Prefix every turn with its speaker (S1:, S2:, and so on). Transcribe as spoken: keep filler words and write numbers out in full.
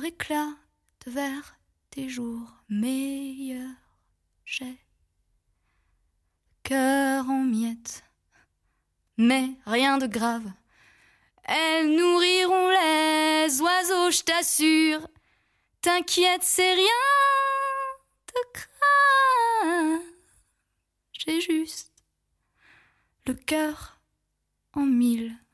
S1: éclate vers tes jours meilleurs. J'ai cœur en miettes, mais rien de grave. Elles nourriront les oiseaux, je t'assure. T'inquiète, c'est rien de grave. J'ai juste le cœur en mille.